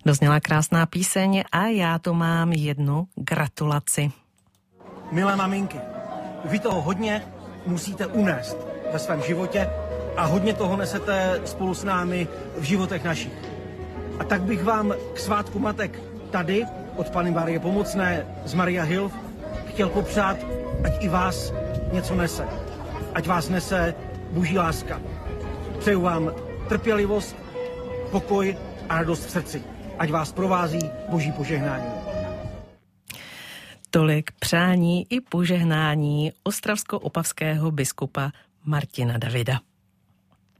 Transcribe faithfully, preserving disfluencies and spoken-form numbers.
Dozněla krásná píseň a já tu mám jednu gratulaci. Milé maminky, vy toho hodně musíte unést ve svém životě a hodně toho nesete spolu s námi v životech našich. A tak bych vám k svátku matek tady od Panny Márie Pomocné z Maria Hill chtěl popřát, ať i vás něco nese. Ať vás nese boží láska. Přeju vám trpělivost, pokoj a radost v srdci. Ať vás provází boží požehnání. Tolik přání i požehnání ostravsko-opavského biskupa Martina Davida.